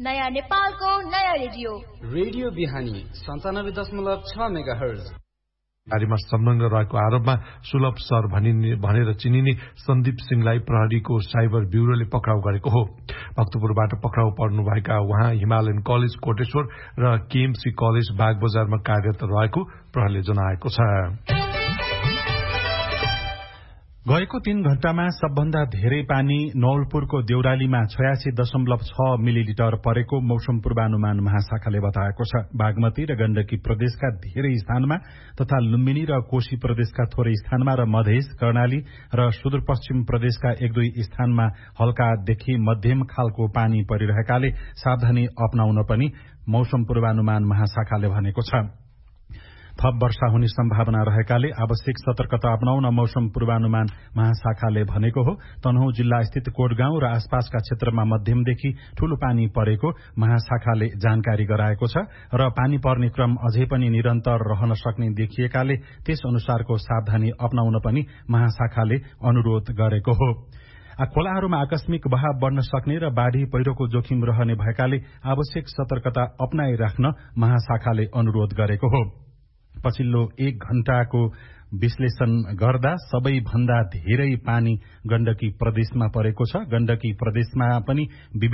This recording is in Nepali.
नयाँ नेपालको नयाँ रेडियो बिहानी 97.6 मेगाहर्ज कार्यमा संलग्न रहेको आरोपमा सुलभ सर भनेर चिनिने सन्दीप सिंहलाई प्रहरीको साइबर ब्युरोले पक्राउ गरेको हो। भक्तपुरबाट पक्राउ पर्नुभएका उहाँ हिमालयन कलेज कोटेश्वर र केएमसी कलेज बागबजारमा कार्यरत रहेको प्रहरीले जनाएको छ। गएको 3 घण्टामा सबभन्दा धेरै पानी नवलपुरको देउरालीमा 86.6 मिलिलिटर परेको मौसम पूर्वानुमान महाशाखाले बताएको छ। बागमती र गण्डकी प्रदेशका धेरै स्थानमा तथा लुम्बिनी र कोशी प्रदेशका थोरै स्थानमा र मधेस कर्णाली र सुदूरपश्चिम प्रदेशका 1-2 स्थानमा हल्कादेखि मध्यम खालको पानी परिरहेकाले सावधानी अपनाउन पनि मौसम पूर्वानुमान महाशाखाले भनेको छ। थप वर्षा हुने सम्भावना रहेकाले आवश्यक सतर्कता अपनाउन मौसम पूर्वानुमान महाशाखाले भनेको हो। तनहुँ जिल्ला स्थित कोटगाउँ र आसपासका क्षेत्रमा मध्यमदेखि ठूलो पानी परेको महाशाखाले जानकारी गराएको छ र पानी पर्ने क्रम अझै पनि निरन्तर रहन सक्ने देखिएकाले त्यस अनुसारको सावधानी अपनाउन पनि महाशाखाले अनुरोध गरेको हो। खोलाहरूमा आकस्मिक बहाव बढ्न सक्ने र बाढ़ी पहिरोको जोखिम रहने भएकाले आवश्यक सतर्कता अपनाइराख्न महाशाखाले अनुरोध गरेको हो। पछिल्लो 1 घण्टाको विश्लेषण गर्दा सबैभन्दा धेरै पानी गण्डकी प्रदेशमा परेको छ। गण्डकी प्रदेशमा पनि